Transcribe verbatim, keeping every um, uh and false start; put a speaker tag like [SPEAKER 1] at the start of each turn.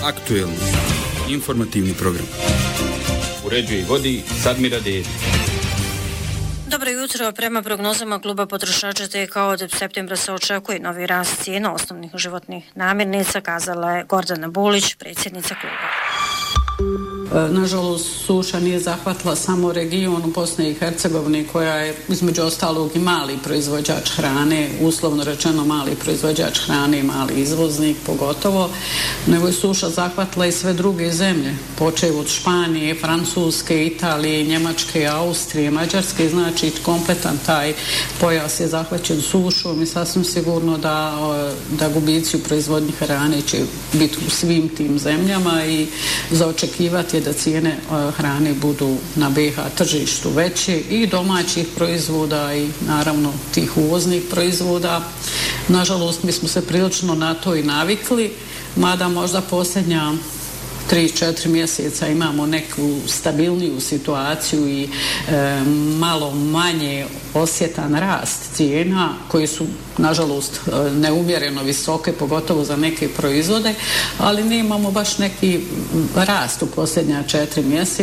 [SPEAKER 1] Aktuelno. Informativni program.
[SPEAKER 2] Uređuje i vodi Sadmira Dedić.
[SPEAKER 3] Dobro jutro. Prema prognozama kluba potrošača te kao od septembra se očekuje novi rast cijena osnovnih životnih namirnica, kazala je Gordana Bulić, predsjednica kluba.
[SPEAKER 4] Nažalost, suša nije zahvatila samo region Bosne i Hercegovine, koja je između ostalog i mali proizvođač hrane, uslovno rečeno mali proizvođač hrane i mali izvoznik pogotovo, nego je suša zahvatila i sve druge zemlje, počev od Španije, Francuske, Italije, Njemačke, Austrije, Mađarske, znači kompletan taj pojas je zahvaćen sušom i sasvim sigurno da, da gubici u proizvodnji hrane će biti u svim tim zemljama i za očekivati da cijene hrane budu na be ha tržištu veće i domaćih proizvoda i naravno tih uvoznih proizvoda. Nažalost, mi smo se prilično na to i navikli, mada možda posljednja tri četiri mjeseca imamo neku stabilniju situaciju i e, malo manje osjetan rast cijena koji su nažalost neumjereno visoke, pogotovo za neke proizvode, ali ne imamo baš neki rast u posljednja četiri mjeseca.